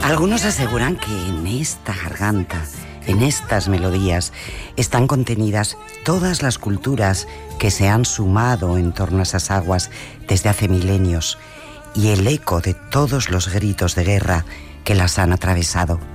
Algunos aseguran que en esta garganta, en estas melodías, están contenidas todas las culturas que se han sumado en torno a esas aguas desde hace milenios y el eco de todos los gritos de guerra que las han atravesado.